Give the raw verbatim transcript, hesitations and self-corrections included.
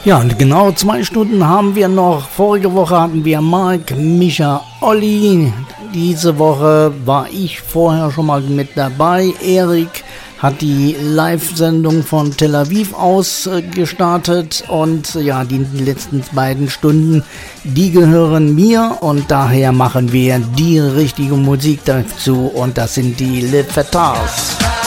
Ja, und genau zwei Stunden haben wir noch. Vorige Woche hatten wir Marc, Micha, Olli. Diese Woche war ich vorher schon mal mit dabei. Erik hat die Live-Sendung von Tel Aviv aus äh, gestartet. Und ja, die letzten beiden Stunden, die gehören mir. Und daher machen wir die richtige Musik dazu. Und das sind die Le Fatars.